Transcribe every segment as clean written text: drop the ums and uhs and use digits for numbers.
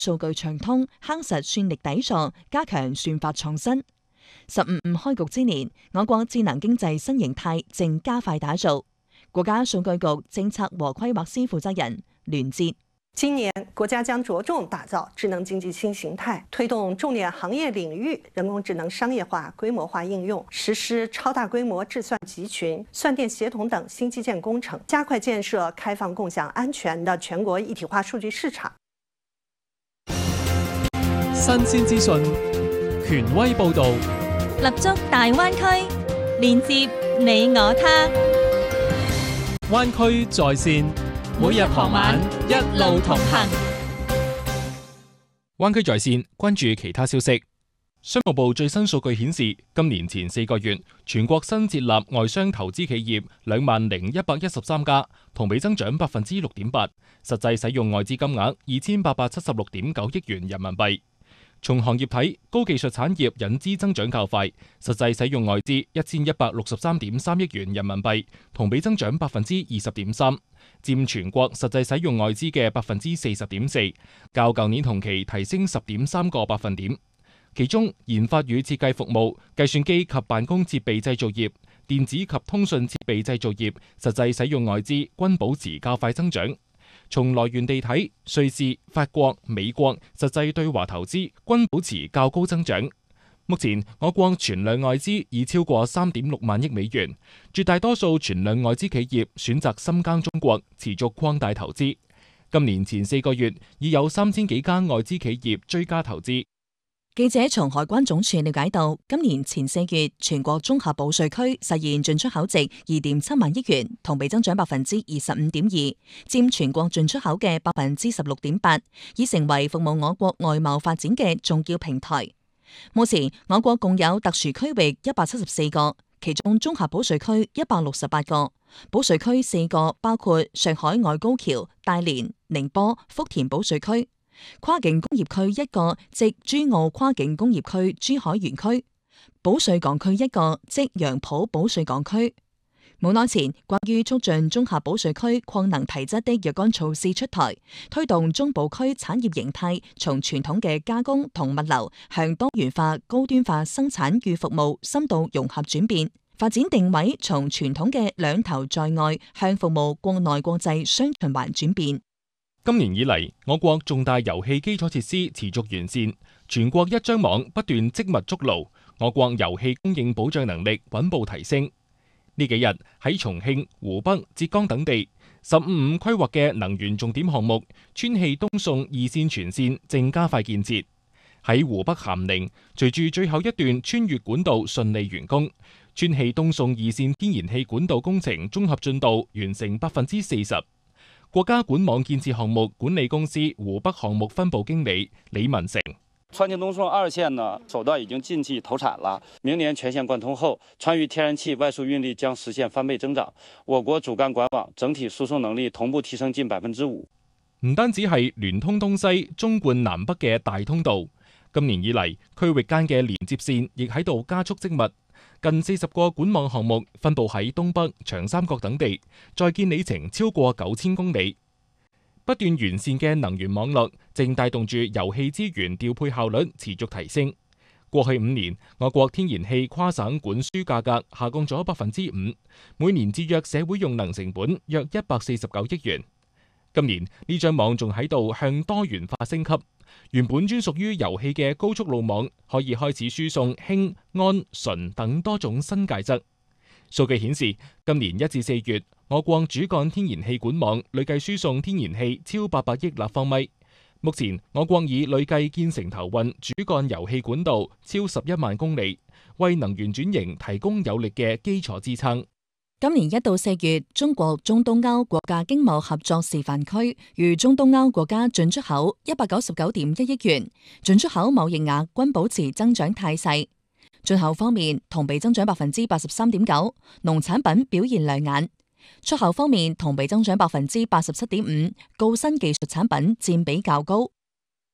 數據暢通，夯實算力底座，加強算法創新。15開局之年，我國智能經濟新形態正加快打造。國家數據局政策和規劃司負責人聯捷。 今年，國家將着重打造智能經濟新形態，推動重點行業領域人工智能商業化、規模化應用，實施超大規模智算集群、算電協同等新基建工程，加快建設開放、共享、安全的全國一體化數據市場。 新鮮資訊，權威報導， 立足大灣區，連接你我他。 灣區在線，每日傍晚一路同行。灣區在線，關注其他消息。商務部最新數據顯示，今年前4個月，全國新設立外商投資企業20,113家，同比增長6.8%，實際使用外資金額2876.9億元人民幣。從行業睇，高技術產業引資增長較快，實際使用外資1163.3億元人民幣，同比增長20.3%，佔全國實際使用外資嘅40.4%，較舊年同期提升10.3個百分點。其中，研發與設計服務、計算機及辦公設備製造業、電子及通訊設備製造業實際使用外資均保持較快增長。從來源地睇，瑞士、法國、美國實際對華投資均保持較高增長。目前，我國存量外資已超過3.6萬億美元，絕大多數存量外資企業選擇深耕中國，持續擴大投資。今年前4個月，已有3000幾間外資企業追加投資。 記者從海關總署了解到，今年前4月全國綜合保稅區實現進出口值2.7萬億元，同比增長25.2%，佔全國進出口嘅16.8%，已成為服務我國外貿發展嘅重要平台。目前我國共有特殊區域174個，其中綜合保稅區168個，保稅區4個包括上海外高橋、大連、寧波、福田保稅區。跨境工業區1個，即珠澳跨境工業區珠海園區；保稅港區1個，即楊浦保稅港區。冇耐前，關於促進綜合保稅區擴能提質的若干措施出台，推動中保區產業形態從傳統嘅加工同物流向多元化、高端化生產與服務深度融合轉變，發展定位從傳統嘅兩頭在外向服務國內國際雙循環轉變。 今年以嚟，我國重大遊戲基礎設施持續完善，全國一張網不斷積密築牢，我國遊戲供應保障能力穩步提升。呢幾日喺重慶、湖北、浙江等地，15規劃嘅能源重點項目川氣東送2線全線正加快建設。喺湖北咸寧，隨住最後一段穿越管道順利完工，川氣東送2線天然氣管道工程綜合進度完成40%。國家管網建設項目管理公司湖北項目分部經理李文成： 川氣東送2線呢，首段已經近期投產了，明年全線貫通後，川渝天然氣外輸運力將實現翻倍增長，我國主幹管網整體輸送能力同步提升近5%。 唔單止係聯通東西、縱貫南北嘅大通道，今年以嚟區域間嘅連接線亦喺度加速積密。近40個管網項目分佈喺東北、長三角等地，在建里程超過9000公里。不斷完善嘅能源網絡正帶動住油氣資源調配效率持續提升。過去5年，我國天然氣跨省管輸價格下降咗5%，每年節約社會用能成本約149億元。今年呢張網仲喺度向多元化升級。原本專屬於油氣嘅高速路網可以開始輸送氫、氨、醇等多種新介質。數據顯示，今年1至4月，我國主幹天然氣管網累計輸送天然氣超800億立方米。目前，我國已累計建成投運主幹油氣管道超11萬公里，為能源轉型提供有力嘅基礎支撐。 今年1到4月，中國中東歐國家經貿合作示範區與中東歐國家進出口199.1億元，進出口貿易額均保持增長態勢。進口方面，同比增長83.9%，農產品表現亮眼；出口方面，同比增長87.5%，高新技術產品佔比較高。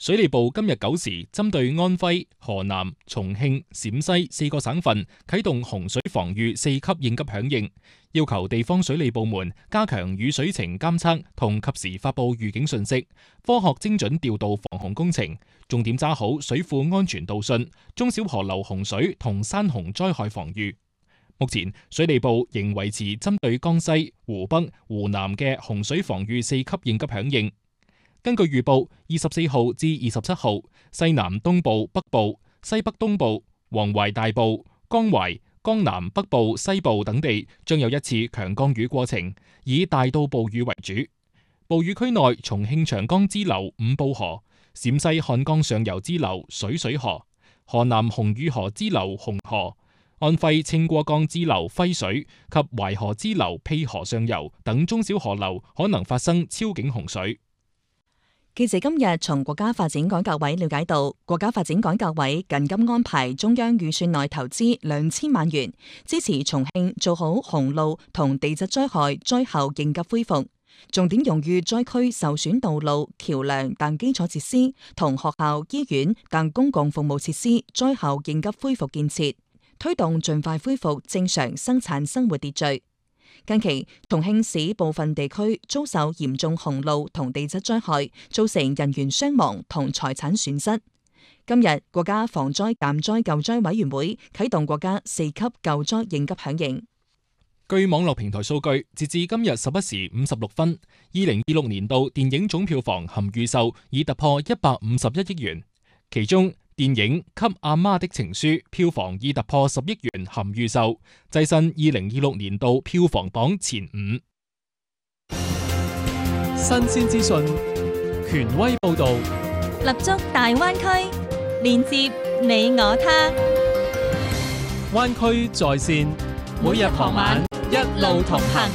水利部今日9時針對安徽、河南、重慶、陝西4個省份啟動洪水防禦4級應急響應，要求地方水利部門加強雨水情監測同及時發布預警信息，科學精準調度防洪工程，重點抓好水庫安全導汛、中小河流洪水同山洪災害防禦。目前水利部仍維持針對江西、湖北、湖南嘅洪水防禦4級應急響應。根據預報，24號至27號，西南東部、北部、西北東部、黃淮大部、江淮、江南北部、西部等地將有一次強降雨過程，以大到暴雨為主。暴雨區內，重慶長江支流五步河、陝西漢江上游支流水水河、河南洪御河支流洪河、安徽清過江支流輝水及淮河支流沛河上游等中小河流可能發生超警洪水。 記者今日從國家發展改革委了解到，國家發展改革委緊急安排中央預算內投資2000萬元，支持重慶做好洪澇同地質災害災後應急恢復，重點用於災區受損道路、橋樑等基礎設施同學校、醫院等公共服務設施災後應急恢復建設，推動盡快恢復正常生產生活秩序。近期，重慶市部分地區遭受嚴重洪澇同地質災害，造成人員傷亡同財產損失。今日，國家防災減災救災委員會啟動國家4級救災應急響應。 據網絡平台數據，截至今日11時56分，2026年度電影總票房含預售已突破151億元，其中電影《給阿媽的情書》票房已突破10億元含預售，躋身2026年度票房榜前5。 新鮮資訊，權威報導， 立足大灣區，連接你我他。 灣區在線，每日傍晚一路同行。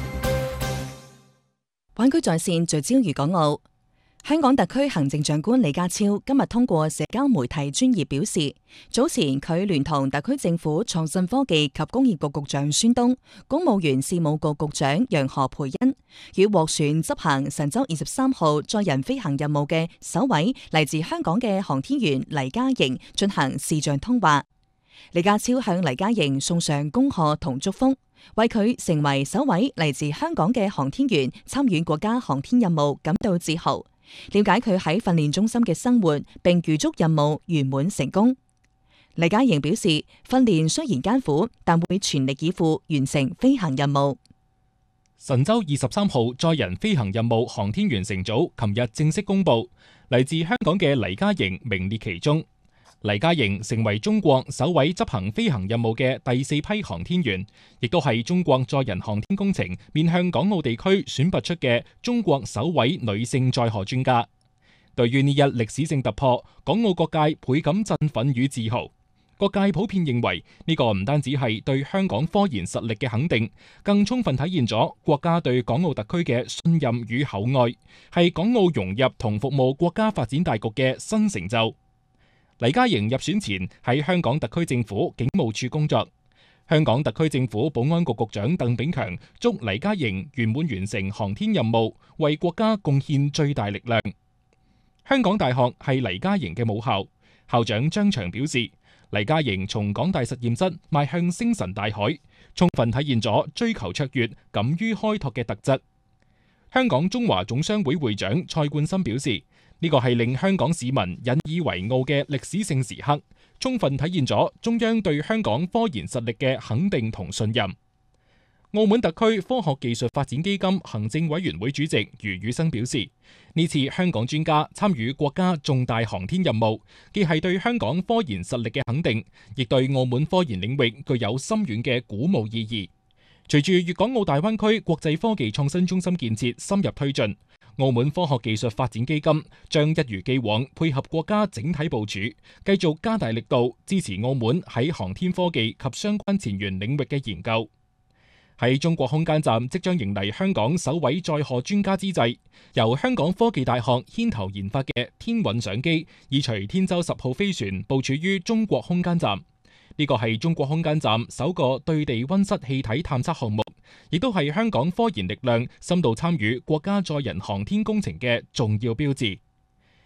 灣區在線聚焦粵港澳。香港特區行政長官李家超今日通過社交媒體專頁表示，早前佢聯同特區政府創新科技及工業局局長孫東、公務員事務局局長楊何蓓茵，與獲選執行神舟23號載人飛行任務嘅首位嚟自香港嘅航天員黎嘉瑩進行視像通話。李家超向黎嘉瑩送上恭賀同祝福，為佢成為首位嚟自香港嘅航天員參與國家航天任務感到自豪，了解佢喺訓練中心嘅生活，並預祝任務圓滿成功。黎嘉瑩表示，訓練雖然艱苦，但會全力以赴完成飛行任務。 神舟23號載人飛行任務航天員乘組琴日正式公布，嚟自香港嘅黎嘉瑩名列其中。黎嘉瑩成為中國首位執行飛行任務嘅第4批航天員，亦都係中國載人航天工程面向港澳地區選拔出嘅中國首位女性載荷專家。對於呢一歷史性突破，港澳各界倍感振奮與自豪。各界普遍認為呢個唔單止係對香港科研實力嘅肯定，更充分體現咗國家對港澳特區嘅信任與厚愛，係港澳融入同服務國家發展大局嘅新成就。黎嘉瑩入選前喺香港特區政府警務處工作，香港特區政府保安局局長鄧炳強祝黎嘉瑩圓滿完成航天任務，為國家貢獻最大力量。香港大學係黎嘉瑩嘅母校，校長張翔表示，黎嘉瑩從港大實驗室邁向星辰大海，充分體現咗追求卓越、敢於開拓嘅特質。香港中華總商會會長蔡冠深表示，呢個係令香港市民引以為傲嘅歷史性時刻，充分體現咗中央對香港科研實力嘅肯定同信任。澳門特區科學技術發展基金行政委員會主席余宇生表示，呢次香港專家參與國家重大航天任務，既係對香港科研實力嘅肯定，亦對澳門科研領域具有深遠嘅鼓舞意義。隨住粵港澳大灣區國際科技創新中心建設深入推進，澳門科學技術發展基金將一如既往配合國家整體部署，繼續加大力度支持澳門喺航天科技及相關前沿領域嘅研究。喺中國空間站即將迎嚟香港首位載荷專家之際，由香港科技大學牽頭研發嘅天韻相機已隨天舟10號飛船部署於中國空間站。呢個係中國空間站首個對地溫室氣體探測項目，亦都係香港科研力量深度參與國家載人航天工程嘅重要標誌。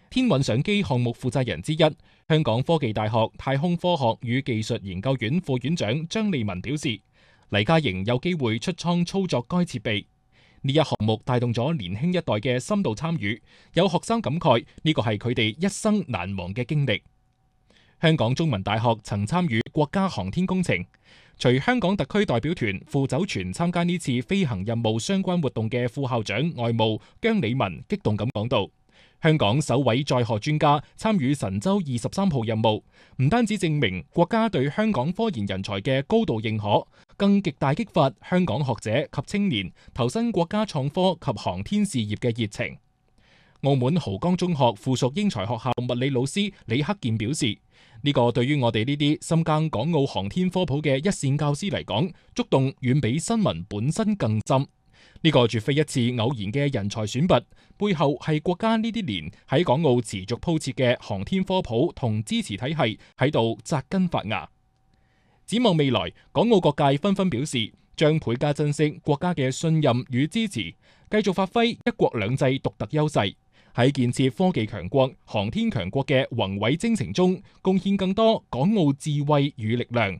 天韻相機項目負責人之一、香港科技大學太空科學與技術研究院副院長張利文表示，黎嘉瑩有機會出艙操作該設備。呢一項目帶動咗年輕一代嘅深度參與，有學生感慨呢個係佢哋一生難忘嘅經歷。香港中文大學曾參與國家航天工程，隨香港特區代表團赴酒泉參加呢次飛行任務相關活動嘅副校長外務姜理文激動咁講道：香港首位載荷專家參與神舟23號任務，唔單止證明國家對香港科研人才嘅高度認可，更極大激發香港學者及青年投身國家創科及航天事業嘅熱情。澳門濠江中學附屬英才學校物理老師李克健表示，呢個對於我哋呢啲深耕港澳航天科普嘅一線教師嚟講，觸動遠比新聞本身更深。呢個絕非一次偶然嘅人才選拔，背後係國家呢啲年喺港澳持續鋪設嘅航天科普同支持體系喺度扎根發芽。展望未來，港澳各界紛紛表示，將倍加珍惜國家嘅信任與支持，繼續發揮一國兩制獨特優勢，喺建設科技強國、航天強國嘅宏偉征程中，貢獻更多港澳智慧與力量。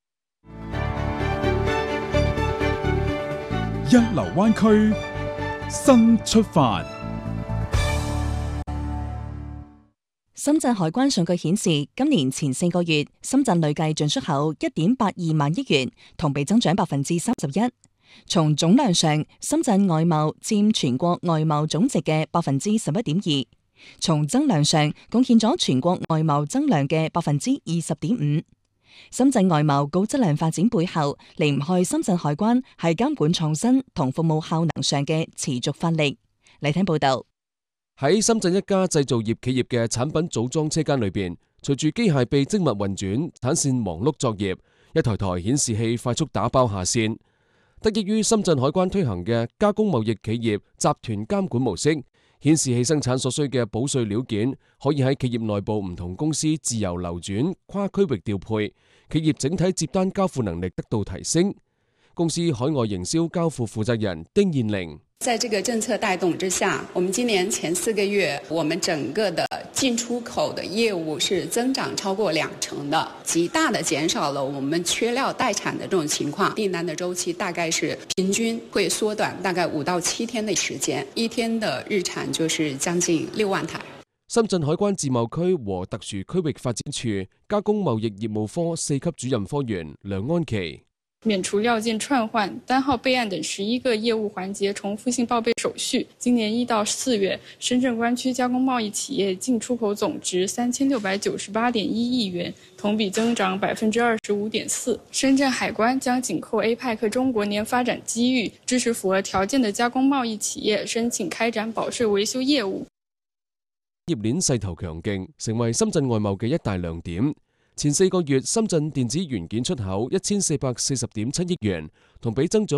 一流灣區新出發。 深圳海關數據顯示，今年前4個月，深圳累計進出口1.82萬億元，同比增長31%。從總量上，深圳外貿佔全國外貿總值嘅11.2%；從增量上，貢獻咗全國外貿增量嘅20.5%。深圳外貿高質量發展背後，離唔開深圳海關係監管創新同服務效能上嘅持續發力。嚟聽報道。 喺深圳一家製造業企業嘅產品組裝車間裏邊，隨住機械臂精密運轉，產線忙碌作業，一台台顯示器快速打包下線。得益於深圳海關推行嘅加工貿易企業集團監管模式，顯示器生產所需嘅保稅料件可以喺企業內部唔同公司自由流轉、跨區域調配，企業整體接單交付能力得到提升。公司海外營銷交付負責人丁燕玲： 在這個政策帶動之下，我們今年前4個月，我們整個的進出口的業務是增長超過20%的，極大的減少了我們缺料待產的這種情況。訂單的週期大概是平均會縮短大概5到7天的時間，一天的日產就是將近6萬台。 深圳海關自貿區和特殊區域發展處加工貿易業務科4級主任科員梁安琪： 免除料件串換、單號備案等11個業務環節重複性報備手續。今年1到4月，深圳灣區加工貿易企業進出口總值3698.1億元，同比增長25.4%。深圳海關將緊扣 APEC 中國年發展機遇，支持符合條件的加工貿易企業申請開展保稅維修業務。 業鏈勢頭強勁，成為深圳外貿嘅一大亮點。前4個月，深圳電子元件出口1440.7億元，同比增長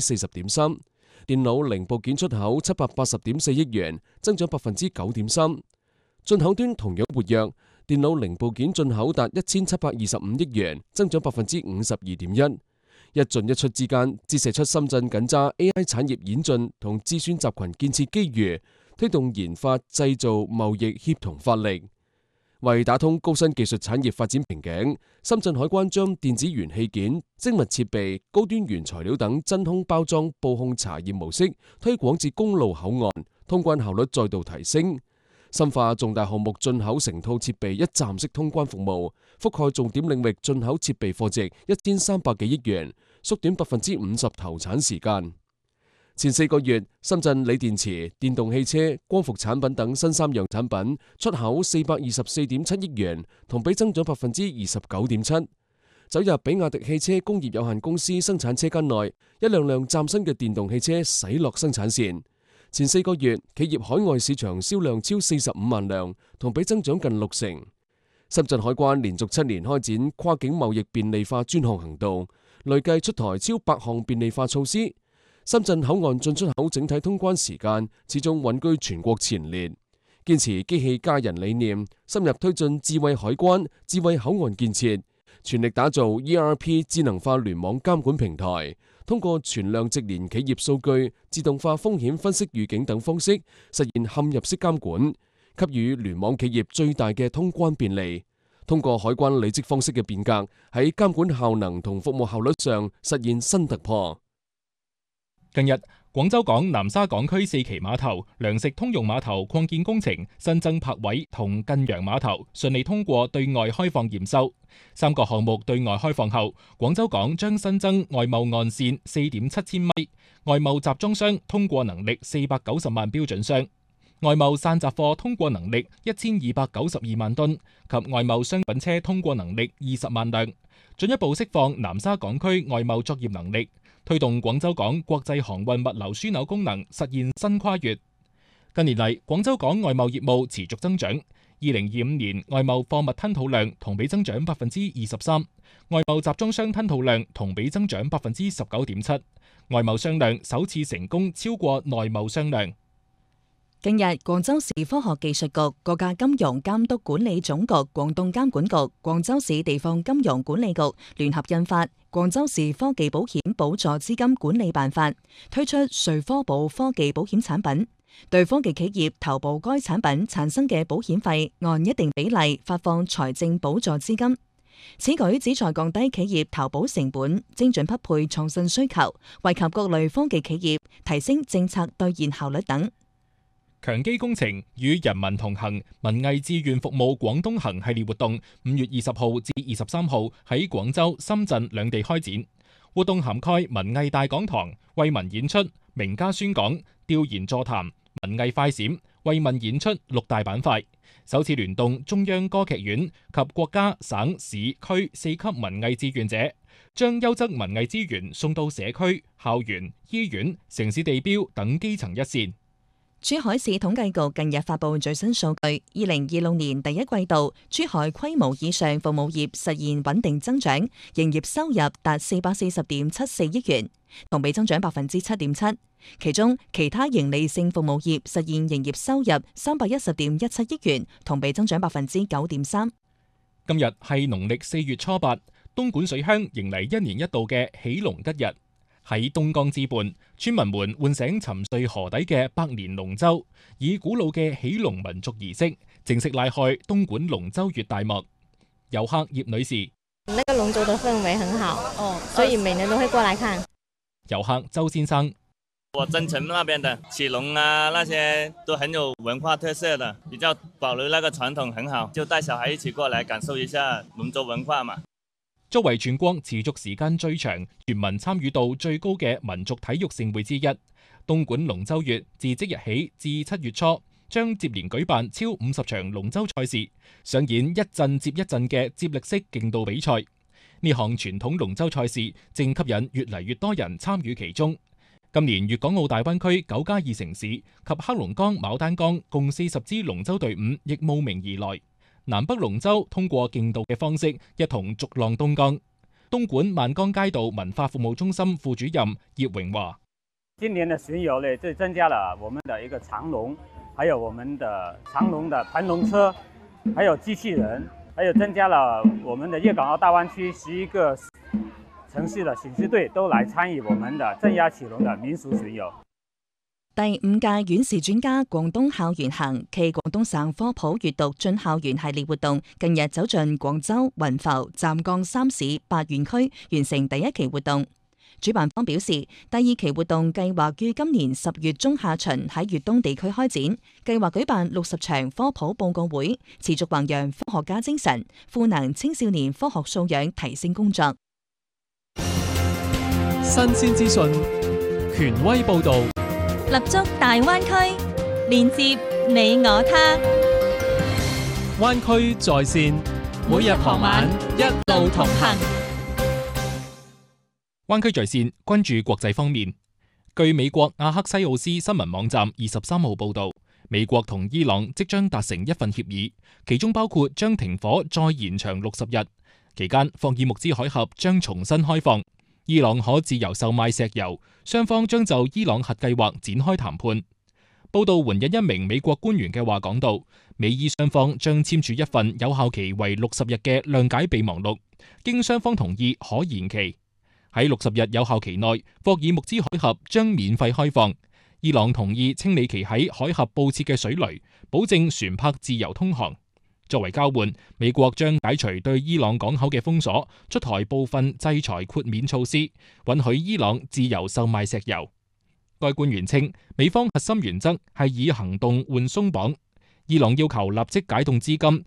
40.3%；電腦零部件出口780.4億元，增長9.3%。進口端同樣活躍，電腦零部件進口達1725億元，增長52.1%。一進一出之間，折射出深圳緊揸 AI 產業演進同智算集群建設機遇，推動研發、製造、貿易協同發力。為打通高新技術產業發展瓶頸，深圳海關將電子元器件、精密設備、高端原材料等真空包裝報控查驗模式推廣至公路口岸，通關效率再度提升。深化重大項目進口成套設備一站式通關服務，覆蓋重點領域進口設備貨值1300幾億元，縮短50%投產時間。前4個月，深圳鋰電池、電動汽車、光伏產品等新3樣產品出口424.7億元，同比增長29.7%。走入比亞迪汽車工業有限公司生產車間內，一輛輛嶄新嘅電動汽車駛落生產線。前4個月，企業海外市場銷量超45萬輛，同比增長近60%。深圳海關連續7年開展跨境貿易便利化專項行動，累計出台超100項便利化措施。深圳口岸進出口整體通關時間始終穩居全國前列，堅持機器加人理念，深入推進智慧海關、智慧口岸建設，全力打造 ERP 智能化聯網監管平台，通過全量直連企業數據、自動化風險分析預警等方式，實現嵌入式監管， 給予聯網企業最大嘅通關便利。通過海關履職方式嘅變革，喺監管效能同服務效率上實現新突破。 近日，廣州港南沙港區4期碼頭、糧食通用碼頭擴建工程新增泊位同近洋碼頭順利通過對外開放驗收。3個項目對外開放後，廣州港將新增外貿岸線4.7千米、外貿集裝箱通過能力490萬標準箱、外貿散雜貨通過能力1292萬噸及外貿商品車通過能力20萬輛，進一步釋放南沙港區外貿作業能力，推動廣州港國際航運物流樞紐功能實現新跨越。近年嚟，廣州港外貿業務持續增長。2025年外貿貨物吞吐量同比增長23%，外貿集裝箱吞吐量同比增長19.7%，外貿商量首次成功超過內貿商量。 近日，廣州市科學技術局、國家金融監督管理總局、廣東監管局、廣州市地方金融管理局聯合印發《廣州市科技保險補助資金管理辦法》，推出稅科保科技保險產品，對科技企業投保該產品產生嘅保險費，按一定比例發放財政補助資金。此舉旨在降低企業投保成本，精準匹配創新需求，惠及各類科技企業，提升政策兌現效率等。 強基工程與人民同行文藝志願服務廣東行系列活動5月20號至23號喺廣州、深圳兩地開展。活動涵蓋文藝大講堂、惠民演出、名家宣講、調研座談、文藝快閃、惠民演出6大板塊，首次聯動中央歌劇院及國家、省、市、區4級文藝志願者，將優質文藝資源送到社區、校園、醫院、城市地標等基層一線。 珠海市統計局近日發布最新數據，2026年第一季度，珠海規模以上服務業實現穩定增長，營業收入達440.74億元，同比增長7.7%。其中，其他盈利性服務業實現營業收入310.17億元，同比增長9.3%。 今日係農曆4月初8，東莞水鄉迎嚟1年1度嘅喜龍吉日。喺東江之畔，村民們喚醒沉睡河底嘅百年龍舟，以古老嘅起龍民族儀式，正式拉開東莞龍舟月大幕。遊客葉女士： 那個龍舟的氛圍很好，所以每年都會過來看。 遊客周先生： 我增城那邊的起龍啊，那些都很有文化特色的，比較保留那個傳統很好，就帶小孩一起過來感受一下龍舟文化嘛。 作為全國持續時間最長、全民參與度最高嘅民族體育盛會之一，東莞龍舟月自即日起至7月初，將接連舉辦超50場龍舟賽事，上演一陣接一陣嘅接力式競渡比賽。呢項傳統龍舟賽事正吸引越嚟越多人參與其中。今年粵港澳大灣區9+2城市及黑龍江牡丹江共40支龍舟隊伍亦慕名而來。南北龍舟通過競渡嘅方式一同逐浪東江。東莞萬江街道文化服務中心副主任葉榮華： 今年的巡遊呢，就增加了我們的一個長龍，還有我們的長龍的盤龍車，還有機器人，還有增加了我們的粵港澳大灣區11個城市的巡視隊都來參與我們的鎮壓起龍的民俗巡遊。 第5屆院士專家廣東校園行暨廣東省科普閱讀進校園系列活動近日走進廣州、雲浮、湛江3市8縣區，完成第1期活動。主辦方表示，第2期活動計劃於今年10月中下旬喺粵東地區開展，計劃舉辦60場科普報告會，持續弘揚科學家精神，賦能青少年科學素養提升工作。 新鮮資訊，權威報導。 立足大灣區，連接你我他。 灣區在線，每日傍晚一路同行。 灣區在線關注國際方面。據美國阿克西奧斯新聞網站23號報導，美國同伊朗即將達成一份協議，其中包括將停火再延長60日，期間霍爾木茲海峽將重新開放。伊朗可自由售賣石油，雙方將就伊朗核計劃展開談判。報道援引一名美國官員嘅話講到，美伊雙方將簽署一份有效期為60日嘅諒解備忘錄，經雙方同意可延期。喺60日有效期內，霍爾木茲海峽將免費開放， 伊朗同意清理其喺海峽布設嘅水雷，保證船舶自由通航。作為交換，美國將解除對伊朗港口嘅封鎖，出台部分制裁豁免措施，允許伊朗自由售賣石油。該官員稱，美方核心原則係以行動換鬆綁。伊朗要求立即解凍資金，